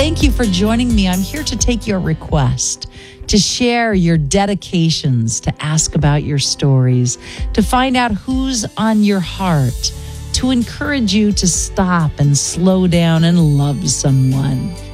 Thank you for joining me. I'm here to take your request, to share your dedications, to ask about your stories, to find out who's on your heart, to encourage you to stop and slow down and love someone.